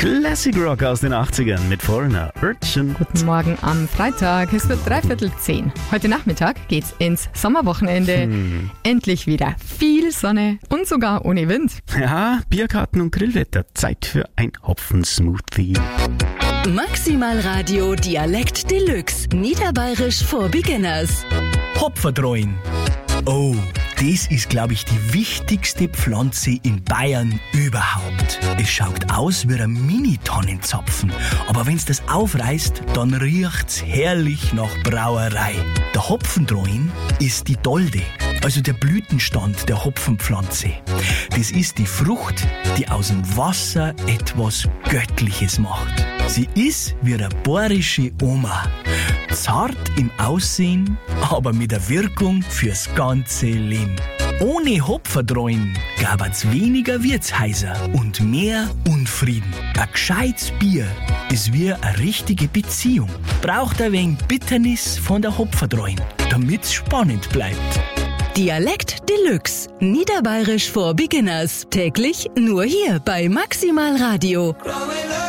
Classic Rock aus den 80ern mit Foreigner, Urchin. Guten Morgen am Freitag. Es wird 9:45. Heute Nachmittag geht's ins Sommerwochenende. Endlich wieder viel Sonne und sogar ohne Wind. Ja, Biergarten und Grillwetter. Zeit für ein Hopfensmoothie. Maximal Radio Dialekt Deluxe. Niederbayerisch for Beginners. Hopferdreuen. Oh, das ist, glaube ich, die wichtigste Pflanze in Bayern überhaupt. Es schaut aus wie ein Mini-Tannenzapfen, aber wenn's das aufreißt, dann riecht's herrlich nach Brauerei. Der Hopfendreuen ist die Dolde, also der Blütenstand der Hopfenpflanze. Das ist die Frucht, die aus dem Wasser etwas Göttliches macht. Sie ist wie eine bayerische Oma. Zart im Aussehen, aber mit der Wirkung fürs ganze Leben. Ohne Hopferdreuen gab's weniger Wirtshäuser und mehr Unfrieden. Ein gescheites Bier ist wie eine richtige Beziehung. Braucht ein wenig Bitternis von der Hopferdreuen, damit's spannend bleibt. Dialekt Deluxe. Niederbayerisch for Beginners. Täglich nur hier bei Maximal Radio.